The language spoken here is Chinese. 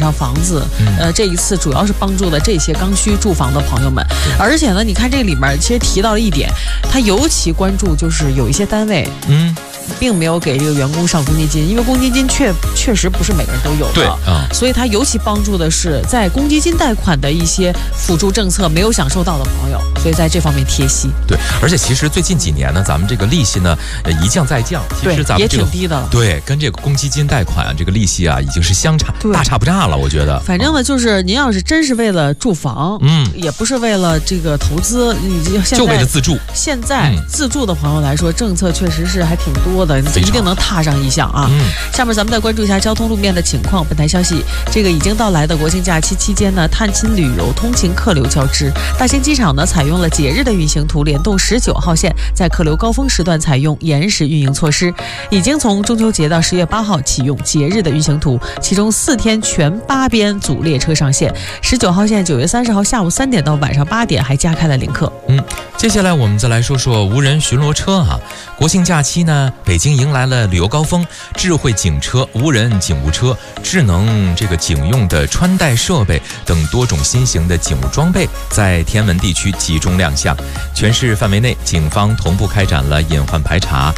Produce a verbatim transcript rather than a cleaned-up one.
上房子， 嗯、 呃，这一次主要是帮助了这些刚需住房的朋友们。而且呢，你看这里面其实提到了一点，他尤其关注就是有一些单位， 嗯。 并没有给这个员工上公积金，因为公积金确确实不是每个人都有的， 对啊、嗯， 所以他尤其帮助的是在公积金贷款的一些辅助政策没有享受到的朋友，所以在这方面贴息。 对，而且其实最近几年呢，咱们这个利息呢一降再降，其实咱们、这个、 也挺低的了。 对，跟这个公积金贷款啊，这个利息啊，已经是相差大差不差了，我觉得。 反正呢，就是您要是真是为了住房， 嗯， 也不是为了这个投资，你现在就为了自住。 现在、嗯、自住的朋友来说，政策确实是还挺多的，一定能踏上一项啊。 嗯， 下面咱们再关注一下交通路面的情况。本台消息，这个已经到来的国庆假期期间呢，探亲旅游通勤客流交织。大兴机场呢，采用了节日的运行图，联动十九号线，在客流高峰时段采用延时运营措施，已经从中秋节到十月八号启用节日的运行图，其中四天全八边组列车上线。十九号线九月三十号下午三点到晚上八点还加开了临客。 嗯，接下来我们再来说说无人巡逻车啊。国庆假期呢，北京迎来了旅游高峰，智慧警车、无人警务车、智能这个警用的穿戴设备等多种新型的警务装备在天安门地区集中亮相。全市范围内，警方同步开展了隐患排查、